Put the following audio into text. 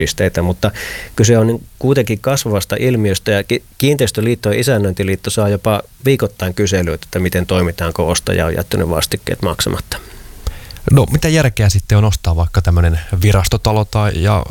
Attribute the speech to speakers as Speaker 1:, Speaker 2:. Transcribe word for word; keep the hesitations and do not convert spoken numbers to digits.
Speaker 1: pisteitä, mutta kyse on kuitenkin kasvavasta ilmiöstä ja Kiinteistöliitto ja Isännöintiliitto saa jopa viikoittain kyselyitä, että miten toimitaan, kun ostaja on jättänyt vastikkeet maksamatta.
Speaker 2: No mitä järkeä sitten on ostaa vaikka tämmöinen virastotalo tai, ja